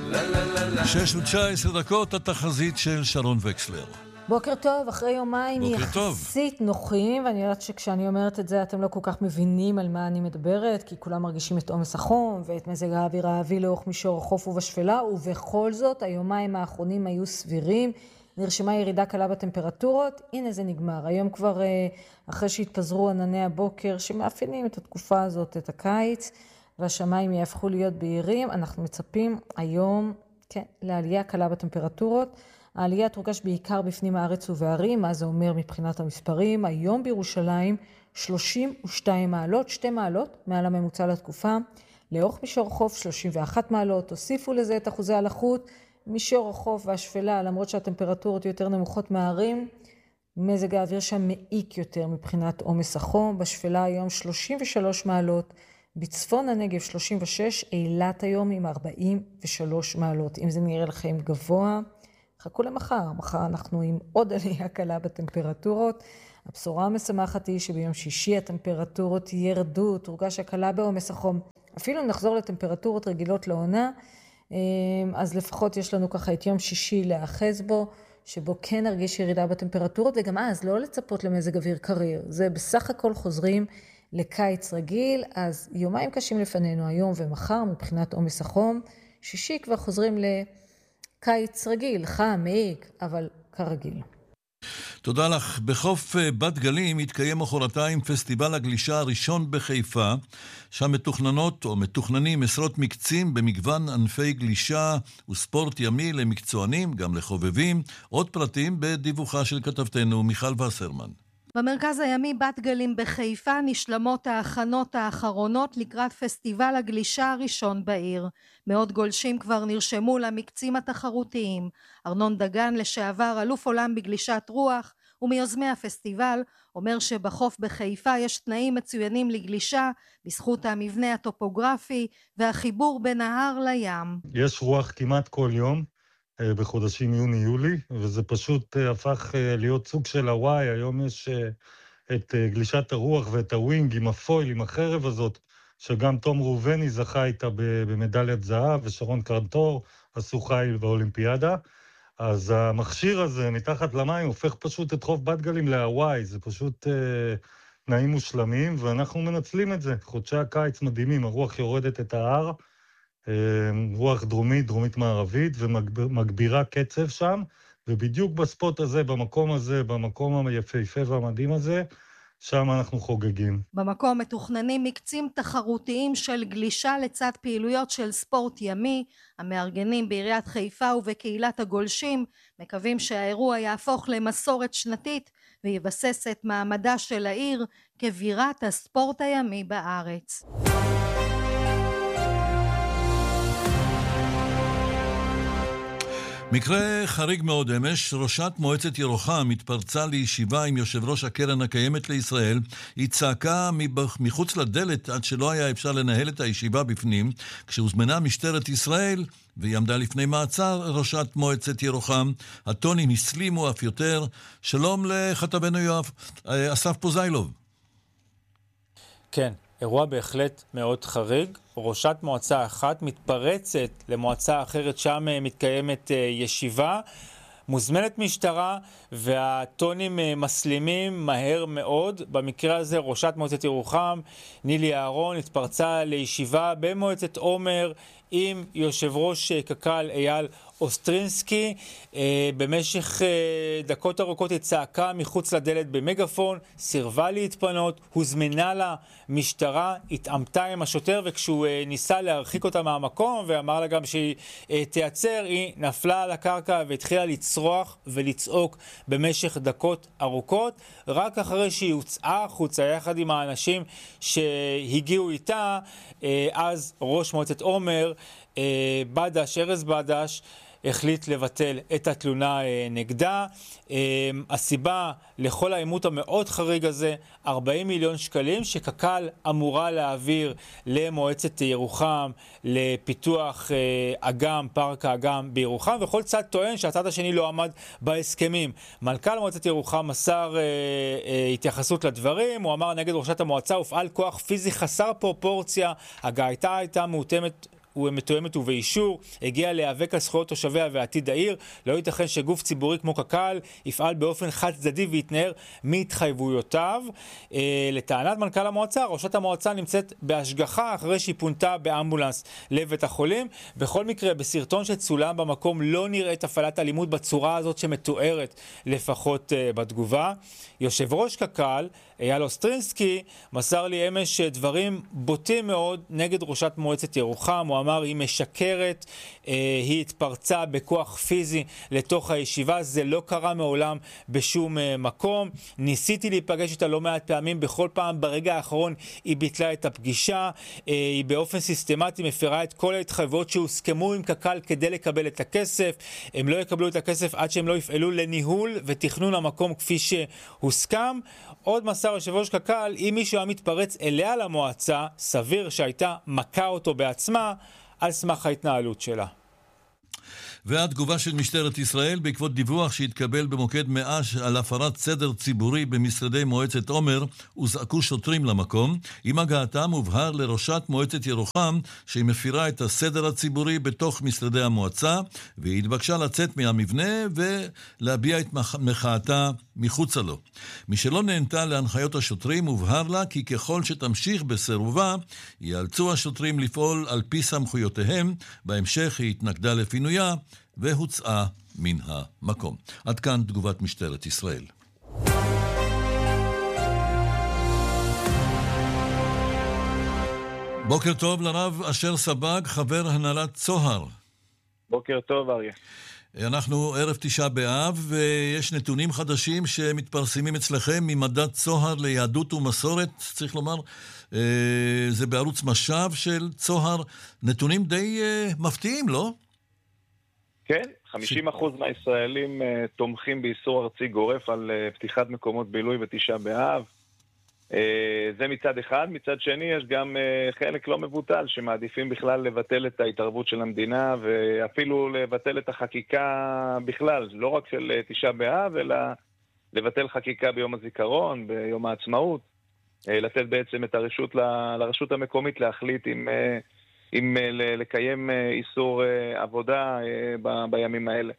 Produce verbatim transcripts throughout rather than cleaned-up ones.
שש ותשע עשרה דקות, התחזית של שרון וקסלר. בוקר טוב, אחרי יומיים יחסית נוחים, ואני יודעת שכשאני אומרת את זה אתם לא כל כך מבינים על מה אני מדברת, כי כולם מרגישים את עומס החום ואת מזג האוויר האבי לאורך מישור החוף ובשפלה, ובכל זאת היומיים האחרונים היו סבירים, נרשמה ירידה קלה בטמפרטורות, הנה זה נגמר. היום כבר אחרי שהתפזרו ענני הבוקר שמאפיינים את התקופה הזאת, את הקיץ, והשמיים יהפכו להיות בהירים, אנחנו מצפים היום כן, לעלייה קלה בטמפרטורות. העלייה תורגש בעיקר בפנים הארץ ובערים, מה זה אומר מבחינת המספרים. היום בירושלים שלושים ושתיים מעלות, שתי מעלות מעל הממוצע לתקופה. לאורך מישור החוף שלושים ואחת מעלות, תוסיפו לזה את אחוזי הלחות. מישור החוף והשפלה, למרות שהטמפרטורות יותר נמוכות מהערים, מזג האוויר שם מעיק יותר מבחינת עומס החום. בשפלה היום שלושים ושלוש מעלות, בצפון הנגב שלושים ושש, אילת היום עם ארבעים ושלוש מעלות. אם זה נראה לכם גבוה, חכו למחר. מחר אנחנו עם עוד עלייה קלה בטמפרטורות. הבשורה המשמחת היא שביום שישי הטמפרטורות ירדו, תורגש הקלה בעומס החום. אפילו אם נחזור לטמפרטורות רגילות לעונה, אז לפחות יש לנו ככה את יום שישי לאחז בו, שבו כן נרגיש ירידה בטמפרטורות, וגם אז לא לצפות למזג אוויר קריר. זה בסך הכל חוזרים לקיץ רגיל, אז יומיים קשים לפנינו היום ומחר מבחינת עומס החום. שישי כבר חוזרים לקיץ רגיל, חם, מעיק, אבל כרגיל. תודה לך. בחוף בת גלים התקיים מחרתיים פסטיבל הגלישה הראשון בחיפה, שם מתוכננות או מתוכננים עשרות מקצים במגוון ענפי גלישה וספורט ימי למקצוענים, גם לחובבים. עוד פרטים בדיווחה של כתבתנו מיכל וסרמן. במרכז הימי בת גלים בחיפה נשלמות ההכנות האחרונות לקראת פסטיבל הגלישה הראשון בעיר. מאות גולשים כבר נרשמו למקצים התחרותיים. ארנון דגן, לשעבר אלוף עולם בגלישת רוח ומיוזמי הפסטיבל, אומר שבחוף בחיפה יש תנאים מצוינים לגלישה בזכות המבנה הטופוגרפי והחיבור בין ההר לים. יש רוח כמעט כל יום בחודשים יוני-יולי, וזה פשוט הפך להיות סוג של הוואי. היום יש את גלישת הרוח ואת הווינג עם הפויל, עם החרב הזאת, שגם תום ראובני זכה איתה במדליית זהב, ושרון קרנטור עשו חיל באולימפיאדה. אז המכשיר הזה מתחת למים הופך פשוט את חוף בת גלים להוואי, זה פשוט תנאים מושלמים, ואנחנו מנצלים את זה. חודשי הקיץ מדהימים, הרוח יורדת את ההר, רוח דרומית, דרומית מערבית, ומגבירה קצב שם, ובדיוק בספוט הזה, במקום הזה, במקום היפהפה והמדהים הזה, שם אנחנו חוגגים. במקום מתוכננים מקצים תחרותיים של גלישה לצד פעילויות של ספורט ימי. המארגנים בעיריית חיפה ובקהילת הגולשים מקווים שהאירוע יהפוך למסורת שנתית ויבסס את מעמדה של העיר כבירת הספורט הימי בארץ. מקרה חריג מאוד אמש, ראשת מועצת ירוחם התפרצה לישיבה עם יושב ראש הקרן הקיימת לישראל. היא צעקה מחוץ לדלת עד שלא היה אפשר לנהל את הישיבה בפנים. כשהוזמנה משטרת ישראל והיא עמדה לפני מעצר, ראשת מועצת ירוחם, הטונים הסלימו אף יותר. שלום לכתבנו יואב, אסף פוזיילוב. כן, אירוע בהחלט מאוד חריג. ראשת מועצה אחת מתפרצת למועצה אחרת, שם מתקיימת ישיבה, מוזמנת משטרה והטונים מסלימים מהר מאוד. במקרה הזה ראשת מועצת ירוחם, נילי אהרון, התפרצה לישיבה במועצת עומר עם יושב ראש קק"ל אייל אוסטרינסקי. במשך דקות ארוכות היא צעקה מחוץ לדלת במגפון, סירבה להתפנות, הוזמנה לה משטרה, התעמתה עם השוטר, וכשהוא ניסה להרחיק אותה מהמקום ואמר לה גם שהיא תיעצר, היא נפלה על הקרקע והתחילה לצרוח ולצעוק במשך דקות ארוכות. רק אחרי שהיא הוצאה החוצה יחד עם האנשים שהגיעו איתה, אז ראש מועצת עומר בדש, ארז בדש, החליט לבטל את התלונה נגדה. הסיבה לכל העימות המאוד חריג הזה, ארבעים מיליון שקלים שקק"ל אמורה להעביר למועצת ירוחם לפיתוח אגם, פארק האגם בירוחם, וכל צד טוען שהצד השני לא עמד בהסכמים. מנכ"ל מועצת ירוחם מסר התייחסות לדברים, הוא אמר נגד ראשת המועצה הופעל כוח פיזי חסר פרופורציה, הגעתה הייתה מאותמת מתואמת ובאישור, הגיע להיאבק על זכויות תושביה ועתיד העיר. לא ייתכן שגוף ציבורי כמו קק"ל יפעל באופן חד צדדי ויתנער מהתחייבויותיו. אה, לטענת מנכ"ל המועצה, ראשת המועצה נמצאת בהשגחה אחרי שהיא פונתה באמבולנס לבית החולים. בכל מקרה, בסרטון שצולם במקום לא נראית הפעלת אלימות בצורה הזאת שמתוארת לפחות אה, בתגובה. יושב ראש קק"ל, אייל אוסטרינסקי, מסר לי אמש דברים בוטים מאוד נגד ראשת מועצת ירוחם. הוא אמר, היא משקרת, אה, היא התפרצה בכוח פיזי לתוך הישיבה, זה לא קרה מעולם בשום אה, מקום. ניסיתי להיפגש איתה לא מעט פעמים, בכל פעם ברגע האחרון היא ביטלה את הפגישה, אה, היא באופן סיסטמטי מפרה את כל ההתחייבויות שהוסכמו עם קק"ל כדי לקבל את הכסף. הם לא יקבלו את הכסף עד שהם לא יפעלו לניהול ותכנון המקום כפי שהוסכם. עוד מסר יושב ראש קק"ל, אם מישהו היה מתפרץ אליה למועצה, סביר שהייתה מכה אותו בעצמה על סמך ההתנהלות שלה. והתגובה של משטרת ישראל בעקבות דיווח שהתקבל במוקד מאה על הפרת סדר ציבורי במשרדי מועצת עומר, הוזעקו שוטרים למקום. עם הגעתם הובהר לראשת מועצת ירוחם שהיא מפירה את הסדר הציבורי בתוך משרדי המועצה, והיא התבקשה לצאת מהמבנה ולהביע את מחאתה מחוצה לו. משלא נענתה להנחיות השוטרים, הובהר לה כי ככל שתמשיך בסירובה, ייאלצו השוטרים לפעול על פי סמכויותיהם. בהמשך היא התנגדה לפינויה והוצאה מן המקום. עד כאן תגובת משטרת ישראל. בוקר טוב לרב אשר סבג, חבר הנהלת צוהר. בוקר טוב אריה. אנחנו ערב תשעה באב, ויש נתונים חדשים שמתפרסמים אצלכם ממדד צוהר ליהדות ומסורת, צריך לומר, זה בערוץ משב של צוהר, נתונים די מפתיעים, לא? כן, חמישים אחוז ש... מהישראלים תומכים באיסור ארצי גורף על פתיחת מקומות בילוי בתשעה באב. זה מצד אחד. מצד שני, יש גם חלק לא מבוטל שמעדיפים בכלל לבטל את ההתערבות של המדינה, ואפילו לבטל את החקיקה בכלל, לא רק של תשעה באב, אלא לבטל חקיקה ביום הזיכרון, ביום העצמאות, לתת בעצם את הרשות ל... לרשות המקומית להחליט אם... אם לקיים איסור עבודה ב... בימים האלה.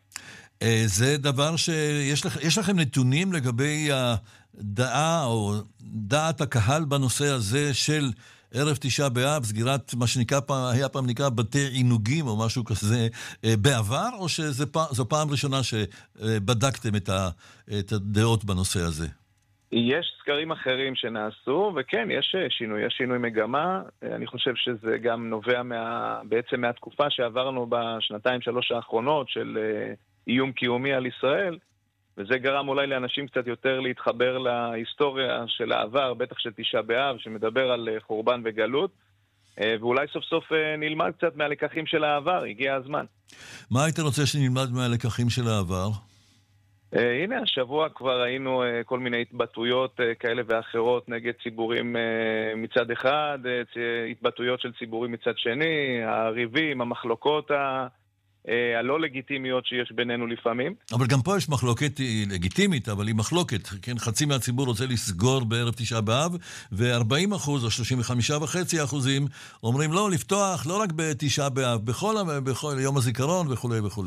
זה דבר שיש לכ... יש לכם נתונים לגבי הדעה או דעת הקהל בנושא הזה של ערב תשעה באב, סגירת מה שנקרא, היה פעם נקרא בתי עינוגים או משהו כזה בעבר, או שזו פעם ראשונה שבדקתם את, ה... את הדעות בנושא הזה? יש סקרים אחרים שנעשו, וכן, יש שינוי, יש שינוי מגמה. אני חושב שזה גם נובע מה, בעצם מהתקופה שעברנו בשנתיים שלוש האחרונות של איום קיומי על ישראל, וזה גרם אולי לאנשים קצת יותר להתחבר להיסטוריה של העבר, בטח של תשעה באב, שמדבר על חורבן וגלות, ואולי סוף סוף נלמד קצת מהלקחים של העבר, הגיע הזמן. מה היית רוצה שנלמד מהלקחים של העבר? Uh, הנה, השבוע כבר ראינו uh, כל מיני התבטאויות uh, כאלה ואחרות נגד ציבורים uh, מצד אחד, uh, התבטאויות של ציבורים מצד שני, הריבים, המחלוקות ה... הלא לגיטימיות שיש בינינו לפעמים. אבל גם פה יש מחלוקת לגיטימית, אבל היא מחלוקת. כן, חצי מהציבור רוצה לסגור בערב תשעה באב, ו-ארבעים אחוז או שלושים וחמישה וחצי אחוזים אומרים לא, לפתוח לא רק בתשעה באב, בכל, בכל יום הזיכרון וכו' וכו'.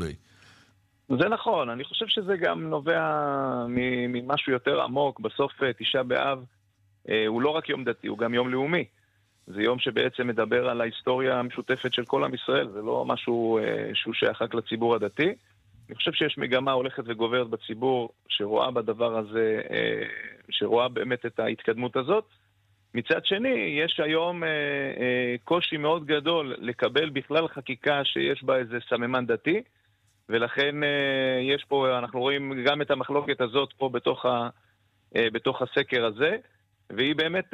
זה נכון, אני חושב שזה גם נובע ממשהו יותר עמוק. בסוף תשעה באב הוא לא רק יום דתי, הוא גם יום לאומי. זה יום שבעצם מדבר על ההיסטוריה המשותפת של כל עם ישראל, זה לא משהו שהוא שייך רק לציבור הדתי. אני חושב שיש מגמה הולכת וגוברת בציבור שרואה בדבר הזה, שרואה באמת את ההתקדמות הזאת. מצד שני, יש היום קושי מאוד גדול לקבל בכלל חקיקה שיש בה איזה סממן דתי, ולכן יש פה, אנחנו רואים גם את המחלוקת הזאת פה בתוך, ה, בתוך הסקר הזה, והיא באמת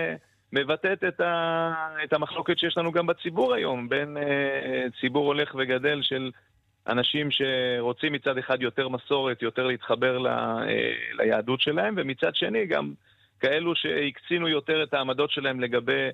מבטאת את, ה, את המחלוקת שיש לנו גם בציבור היום, בין ציבור הולך וגדל של אנשים שרוצים מצד אחד יותר מסורת, יותר להתחבר ל, ליהדות שלהם, ומצד שני גם כאלו שהקצינו יותר את העמדות שלהם לגבי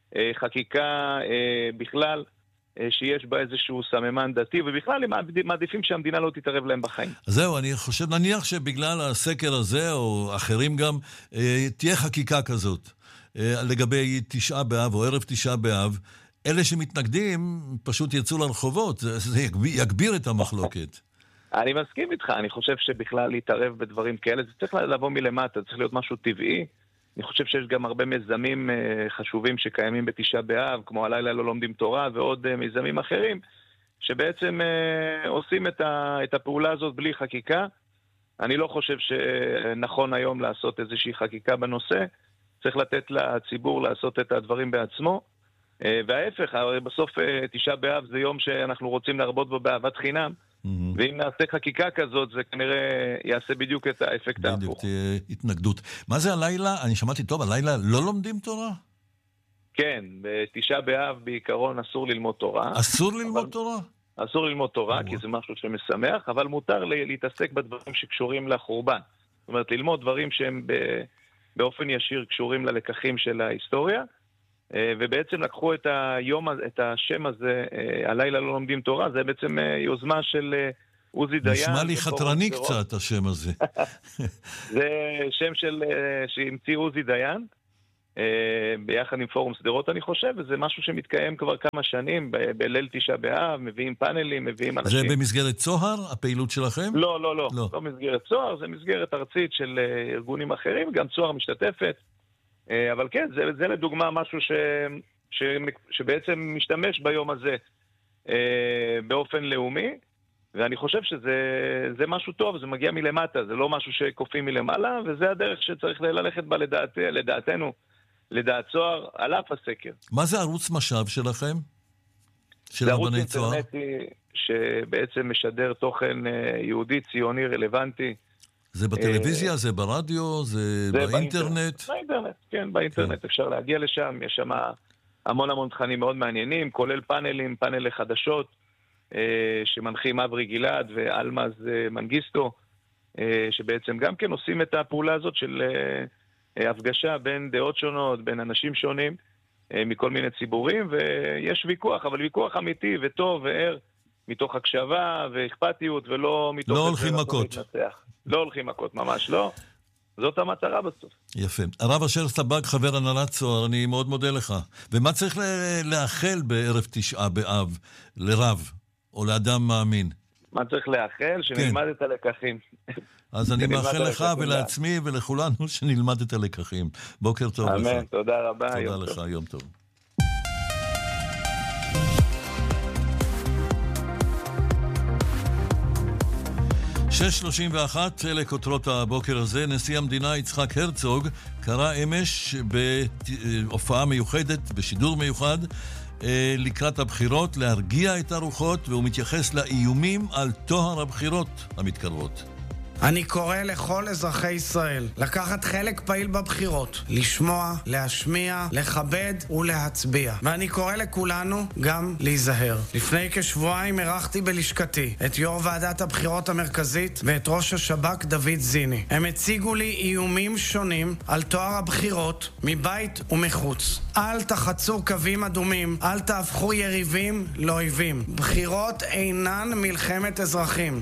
חקיקה בכלל, שיש בה איזשהו סממן דתי, ובכלל הם מעדיפים שהמדינה לא תתערב להם בחיים. זהו, אני חושב, נניח שבגלל הסקר הזה, או אחרים גם, תהיה חקיקה כזאת, לגבי תשעה באב או ערב תשעה באב, אלה שמתנגדים פשוט יצאו לרחובות, זה יגביר את המחלוקת. אני מסכים איתך, אני חושב שבכלל להתערב בדברים כאלה, זה צריך לבוא מלמטה, זה צריך להיות משהו טבעי. אני חושב שיש גם הרבה מיזמים חשובים שקיימים בתשעה באב, כמו הלילה לא לומדים תורה ועוד מיזמים אחרים, שבעצם עושים את הפעולה הזאת בלי חקיקה. אני לא חושב שנכון היום לעשות איזושהי חקיקה בנושא, צריך לתת לציבור לעשות את הדברים בעצמו, וההפך, בסוף תשעה באב זה יום שאנחנו רוצים להרבות בו באהבת חינם, ואם נעשה חקיקה כזאת, זה כנראה יעשה בדיוק את האפקט ההפוך. בדיוק, תהיה התנגדות. מה זה הלילה? אני שמעתי טוב, הלילה לא לומדים תורה? כן, בתשעה באב בעיקרון אסור ללמוד תורה. אסור ללמוד תורה? אסור ללמוד תורה, כי זה משהו שמשמח, אבל מותר להתעסק בדברים שקשורים לחורבן. זאת אומרת, ללמוד דברים שהם באופן ישיר קשורים ללקחים של ההיסטוריה, ובעצם לקחו את היום, את השם הזה, הלילה לא לומדים תורה, זה בעצם יוזמה של עוזי דיין. נשמע לי חתרני קצת השם הזה. זה שם של, שהמציא עוזי דיין, ביחד עם פורום סדרות אני חושב, וזה משהו שמתקיים כבר כמה שנים, בליל תשעה באב, מביאים פאנלים, מביאים אנשים. זה במסגרת צוהר, הפעילות שלכם? לא, לא, לא, לא, לא מסגרת צוהר, זה מסגרת ארצית של ארגונים אחרים, גם צוהר משתתפת. אבל כן, זה, זה לדוגמה משהו ש, ש, שבעצם משתמש ביום הזה אה, באופן לאומי, ואני חושב שזה זה משהו טוב, זה מגיע מלמטה, זה לא משהו שקופים מלמעלה, וזה הדרך שצריך ללכת בה לדעת, לדעתנו, לדעת צוהר, על אף הסקר. מה זה ערוץ משאב שלכם? של זה ערוץ רבני צוהר? אינטרנטי שבעצם משדר תוכן יהודי, ציוני, רלוונטי, זה בטלוויזיה, זה ברדיו, זה באינטרנט? באינטרנט, כן, באינטרנט. אפשר להגיע לשם, יש שם המון המון תכנים מאוד מעניינים, כולל פאנלים, פאנלי חדשות, שמנחים אברי גלעד ואלמז מנגיסטו, שבעצם גם כן עושים את הפעולה הזאת של הפגשה בין דעות שונות, בין אנשים שונים, מכל מיני ציבורים, ויש ויכוח, אבל ויכוח אמיתי וטוב וער, מתוך הקשבה ואכפתיות, ולא מתוך... לא הולכים מכות. לא הולכים מכות, ממש לא. זאת המטרה בסוף. יפה. הרב אשר סבג, חבר הנהלת צוהר, אני מאוד מודה לך. ומה צריך לאחל בערב תשעה באב לרב, או לאדם מאמין? מה צריך לאחל? שנלמד כן. את הלקחים. אז אני מאחל לך ולעצמי ולכולנו שנלמד את הלקחים. בוקר טוב אמן, לך. אמן, תודה רבה. תודה יום לך, טוב. יום טוב. שש שלושים ואחת, אלה כותרות הבוקר הזה. נשיא המדינה יצחק הרצוג קרא אמש בהופעה מיוחדת, בשידור מיוחד, לקראת הבחירות, להרגיע את הרוחות, והוא מתייחס לאיומים על טוהר הבחירות המתקרבות. אני קורא לכל אזרחי ישראל לקחת חלק פעיל בבחירות, לשמוע, להשמיע, לכבד ולהצביע. ואני קורא לכולנו גם להיזהר. לפני כשבועיים ערכתי בלשכתי את יו"ר ועדת הבחירות המרכזית ואת ראש השב"כ דוד זיני. הם הציגו לי איומים שונים על טוהר הבחירות מבית ומחוץ. אל תחצו קווים אדומים, אל תהפכו יריבים לאויבים. בחירות אינן מלחמת אזרחים.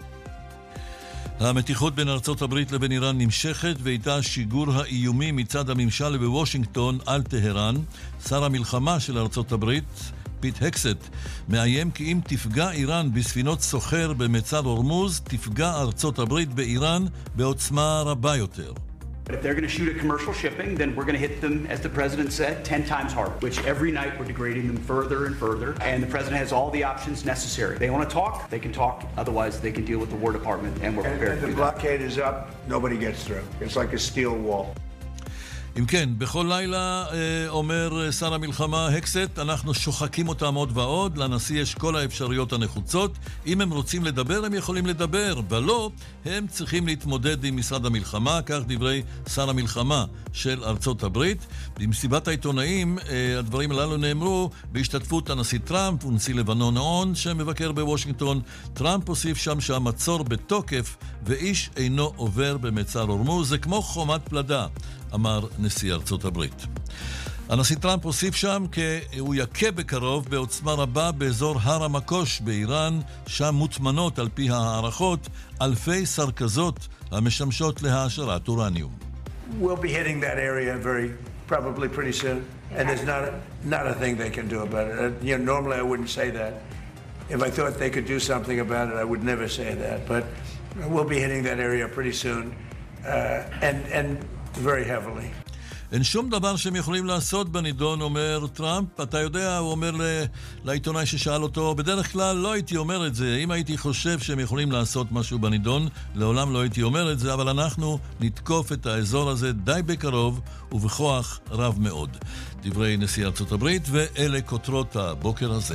המתיחות בין ארצות הברית לבין איראן נמשכת, ואיתה שיגור האיומים מצד הממשל בוושינגטון על טהרן. שר המלחמה של ארצות הברית, פיט הקסט, מאיים כי אם תפגע איראן בספינות סוחר במצר הורמוז, תפגע ארצות הברית באיראן בעוצמה רבה יותר. If they're going to shoot at commercial shipping, then we're going to hit them, as the president said, ten times harder, which every night we're degrading them further and further, and the president has all the options necessary. They want to talk, they can talk, otherwise they can deal with the War Department, and we're prepared and, and to do the blockade is up, nobody gets through. It's like a steel wall. אם כן, בכל לילה, אומר שר המלחמה הקסט, אנחנו שוחקים אותם עוד ועוד, לנשיא יש כל האפשרויות הנחוצות, אם הם רוצים לדבר, הם יכולים לדבר, ולא, הם צריכים להתמודד עם משרד המלחמה, כך דברי שר המלחמה של ארצות הברית. במסיבת העיתונאים, הדברים הללו נאמרו בהשתתפות הנשיא טראמפ ונשיא לבנון און, שמבקר בוושינגטון. טראמפ הוסיף שם שהמצור בתוקף, ואיש אינו עובר במצר הורמוז, זה כמו חומת פלדה, אמר נשיא ארצות הברית. הנשיא טראמפ הוסיף שם כי הוא יקה בקרוב בעוצמה רבה באזור הר המקוש באיראן, שם מוטמנות על פי הערכות אלפי סרכזות המשמשות להעשרת אורניום. We'll be hitting that area very probably pretty soon. And there's not a, not a thing they can do about it. Uh, you know, normally I wouldn't say that. If I thought they could do something about it, I would never say that. But we'll be hitting that area pretty soon, uh, and, and very heavily. אין שום דבר שהם יכולים לעשות בנידון, אומר טראמפ. אתה יודע, הוא אומר לעיתונאי ששאל אותו, בדרך כלל לא הייתי אומר את זה. אם הייתי חושב שהם יכולים לעשות משהו בנידון, לעולם לא הייתי אומר את זה, אבל אנחנו נתקוף את האזור הזה די בקרוב ובכוח רב מאוד. דברי נשיא ארצות הברית, ואלה כותרות הבוקר הזה.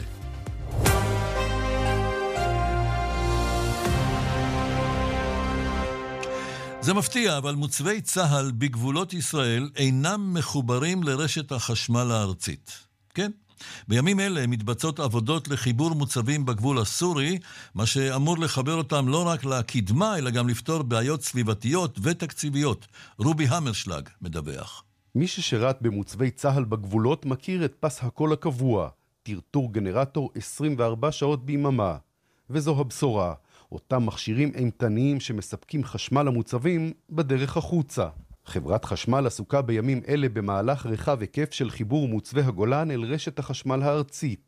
זה מפתיע, אבל מוצבי צהל בגבולות ישראל אינם מחוברים לרשת החשמל הארצית. כן? בימים אלה מתבצעות עבודות לחיבור מוצבים בגבול הסורי, מה שאמור לחבר אותם לא רק לקדמה, אלא גם לפתור בעיות סביבתיות ותקציביות. רובי המרשלג מדווח. מי ששירת במוצבי צהל בגבולות מכיר את פס הקול הקבוע, טרטור גנרטור עשרים וארבע שעות ביממה. וזו הבשורה. אותם מכשירים אימתניים שמספקים חשמל למוצבים בדרך החוצה. חברת חשמל עסוקה בימים אלה במהלך רחב היקף של חיבור מוצבי הגולן אל רשת החשמל הארצית.